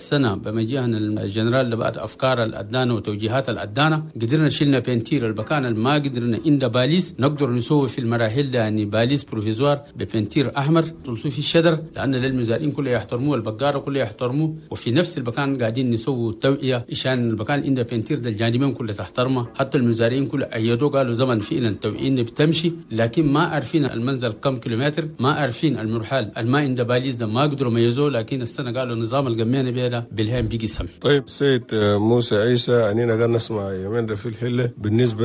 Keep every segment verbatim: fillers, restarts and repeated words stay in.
السنة بمجيئنا الجنرال اللي بعد أفكار الأدانة وتوجيهات الأدانة قدرنا شلنا بنتير البكان ما قدرنا إن باليس نقدر نسوي في المراحل ده يعني باليس بروفيزوار ببنتير أحمر تلصو في الشدر لأن للمزارعين كله يحترموه البقارة كله يحترموه وفي نفس المكان قاعدين نسوي توعية عشان المكان إن بنتير ده الجانبين كله تحترمه حتى المزارعين كله أيدوه قالوا زمن فينا التوعية بتمشي لكن ما عارفين المنزل كم كيلومتر ما عارفين المرحال الماء عند باليس ده ما قدروا ميزوه لكن السنة قالوا نظام القميانة بيدا بالهام بيجي سم. طيب سيد موسى عيسى أنينا قال نسمع يومين ده في الحلة بالنسبة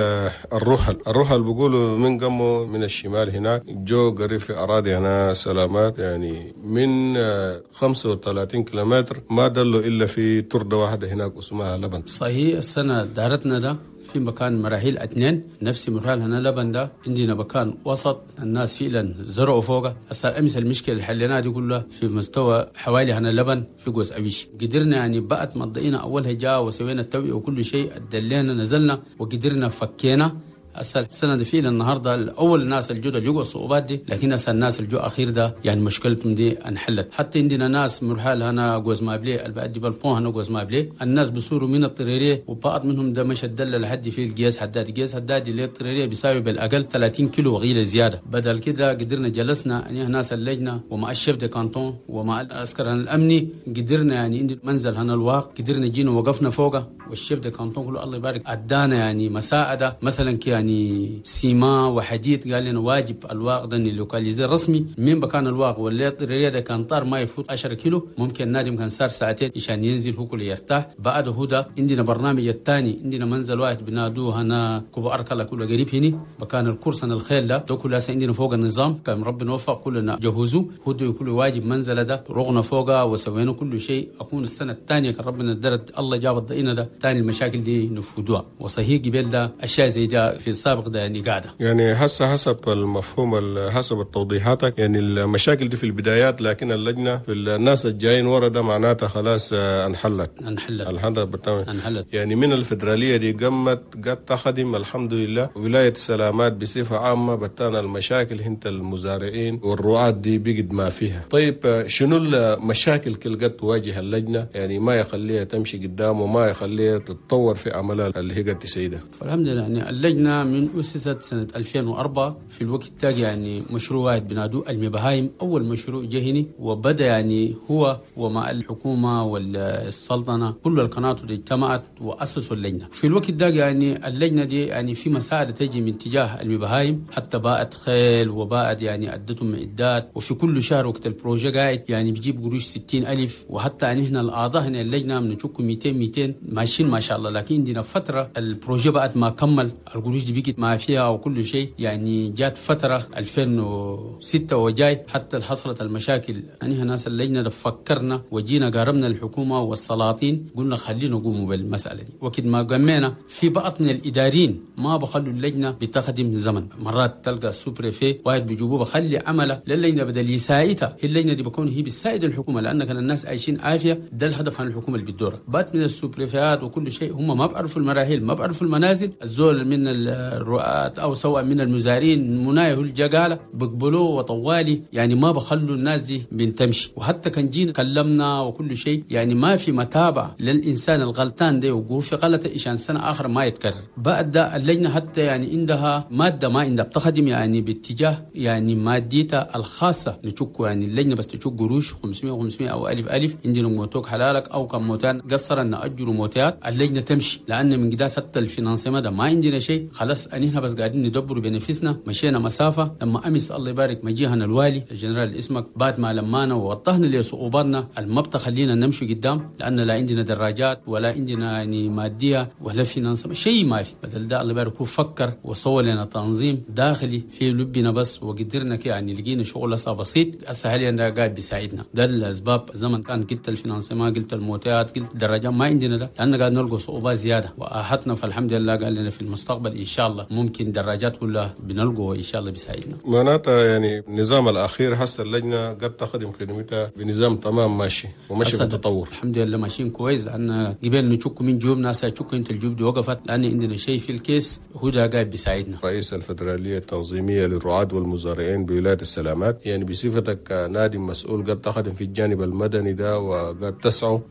للرحل الرحل بيقولوا من قموا من الشمال هناك جو قريب في أراضي هنا سلامات يعني من خمسة وثلاثين كيلومتر ما دلوا إلا في تردة واحدة هناك اسمها لبن. صحيح السنة دارتنا ده في مكان مراحل اثنين نفس مرحال هنا لبن ده عندنا مكان وسط الناس فعلا زرعوا فوقه هسه امس المشكله اللي حليناها دي كلها في مستوى حوالي هنا لبن في قوس ابيش قدرنا يعني بعد ما ضينا اولها جاء وسوينا التوعيه وكل شيء دلينا نزلنا وقدرنا فكينا السنة دي فعلا النهارده الأول الناس الجودة اللي يقوا صعوبات دي لكن هسه الناس الجو أخير ده يعني مشكلتهم دي انحلت حتى عندنا ناس مرحال هنا جوز مابلي البعد بالفون هنا جوز مابلي الناس بصوروا من الطريرية وبعض منهم ده مش الدلة لحد في القياس حداد القياس حداد اللي الطريرية بيساوي بالأقل ثلاثين كيلو وغيلة زيادة بدل كده قدرنا جلسنا يعني ناس اللجنة ومع الشيف دي كانتون ومع العسكر الأمني قدرنا يعني عند منزل هنا الواق قدرنا جينا وقفنا فوقه والشيف دي كانتون كله الله يبارك أدانا يعني مساعدة مثلا كي يعني سيما وحديد قال لنا واجب الواق ده اللوكاليزي رسمي من مكان الواق واللي الطريقه ده كان طار ما يفوت عشرة كيلو ممكن نادم كان صار ساعتين عشان ينزل هو كله يرتاح بعد هدى عندنا برنامج الثاني عندنا منزل واحد بنادوه هنا كوبا اركلا كله قريب هنا مكان الكورس الخيل ده ده كله عندنا فوق النظام كان ربنا وفق كلنا جهزوه هدى كله واجب منزل ده رغنا فوقه وسوينا كل شيء اكون السنه الثانيه كان ربنا درت الله جاب الضئينا ده ثاني المشاكل دي نفودوها وصحيح قبل ده اشياء زي ده في السابق ده يعني قاعده يعني هسه حسب المفهوم حسب توضيحاتك يعني المشاكل دي في البدايات لكن اللجنه في الناس الجايين ورا ده معناتها خلاص انحلت انحلت انحلت بالتمام انحلت يعني من الفدراليه دي قمت قد تخدم الحمد لله ولايه السلامات بصفه عامه بتانا المشاكل هنت المزارعين والرعاة دي بقد ما فيها. طيب شنو المشاكل كل قد تواجه اللجنه يعني ما يخليها تمشي قدام وما يخليها تتطور في عملها اللي هي قد تسيدها؟ الحمد لله يعني اللجنه من أسست سنة ألفين وأربعة في الوقت تاجي يعني مشروع واحد بنادوه المبهايم أول مشروع جهني وبدأ يعني هو ومع الحكومة والسلطنة كل القناة دي اجتمعت وأسسوا اللجنة. في الوقت ده يعني اللجنة دي يعني في مساعدة تجي من اتجاه المبهايم حتى باءت خيل وباءت يعني أدتهم معدات وفي كل شهر وقت البروجي قاعد يعني بيجيب قروش ستين ألف وحتى يعني هنا الأعضاء هنا اللجنة بنشكوا مئتين مئتين ماشيين ما شاء الله لكن عندنا فترة البروجي بقت ما كمل القروش دي بقت ما فيها وكل شيء يعني جات فترة ألفين وستة وجاي حتى حصلت المشاكل يعني ناس اللجنة فكرنا وجينا قاربنا الحكومة والسلاطين قلنا خلينا نقوموا بالمسألة دي وكد ما قمينا في بعض من الإدارين ما بخلوا اللجنة بتخدم زمن مرات تلقى السوبريفي واحد بيجيبوه بخلي عمله للجنة بدل يساعدها اللجنة دي بكون هي بتساعد الحكومة لأن كان الناس عايشين عافية ده الهدف عن الحكومة اللي بتدورها بعد من السوبريفيات وكل شيء هم ما بيعرفوا المراحل ما بيعرفوا المنازل الزول من الرؤات أو سواء من المزارعين منايه الجقالة بقبلوه وطوالي يعني ما بخلوا الناس دي بنتمشي وحتى كان جينا كلمنا وكل شيء يعني ما في متابعة للإنسان الغلطان ده وقول في غلطة عشان سنة آخر ما يتكرر بعد ده اللجنة حتى يعني عندها مادة ما عندها بتخدم يعني باتجاه يعني ماديتها الخاصة نشكوا يعني اللجنة بس تشك قروش خمسمية وخمسمية أو ألف ألف عندنا موتوك حلالك أو كم موتان قصر أن أجروا موتات اللجنة تمشي لأن من قدات حتى الفينانسيما ده ما عندنا شيء خلاص أنينا بس قاعدين ندبروا بنفسنا مشينا مسافة لما أمس الله يبارك مجيهنا الوالي الجنرال اسمك بعد ما لمانا ووضحنا لصعوباتنا المبتة خلينا نمشي قدام لأن لا عندنا دراجات ولا عندنا يعني مادية ولا فينانسيما شيء ما في بدل ده الله يبارك هو فكر وصور لنا تنظيم داخلي في لبنا بس وقدرنا كي يعني لقينا شغل أصلا بسيط أسهل أن قاعد بيساعدنا ده الأسباب زمن كان قلت الفينانسيما قلت الموتات قلت الدراجات ما عندنا ده لأن قاعد نلقى صعوبات زيادة وأحطنا فالحمد لله قال لنا في المستقبل إن شاء الله ممكن دراجات كلها بنلقوا إن شاء الله بيساعدنا معناتها يعني النظام الأخير هسه اللجنة قد تخدم خدمتها بنظام تمام ماشي وماشي بالتطور الحمد لله ماشيين كويس لأن قبل نشك من جوب ناس يشك أنت الجوب دي وقفت لأن عندنا شيء في الكيس هو ده قاعد بيساعدنا. رئيس الفدرالية التنظيمية للرعاة والمزارعين بولاية السلامات يعني بصفتك نادي مسؤول قد تخدم في الجانب المدني ده وقد تسعوا